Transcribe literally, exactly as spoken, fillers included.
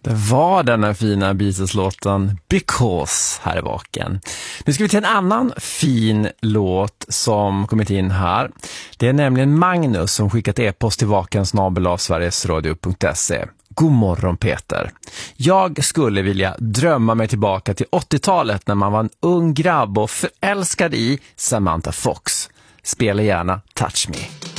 Det var denna fina Beatles-låten Because här i baken. Nu ska vi till en annan fin låt som kommit in här. Det är nämligen Magnus som skickat e-post till vaken snabel-a sverigesradio punkt se. God morgon Peter. Jag skulle vilja drömma mig tillbaka till åttiotalet när man var en ung grabb och förälskad i Samantha Fox. Spela gärna Touch Me.